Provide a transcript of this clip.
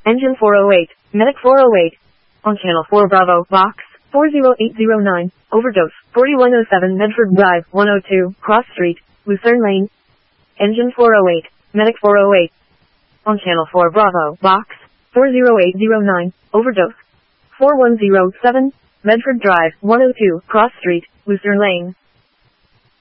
Engine 408, Medic 408. On Channel 4 Bravo, Box 40809, Overdose, 4107 Medford Drive, 102, Cross Street, Lucerne Lane. Engine 408, Medic 408. On Channel 4 Bravo, Box 40809, Overdose, 4107 Medford Drive, 102, Cross Street, Lucerne Lane.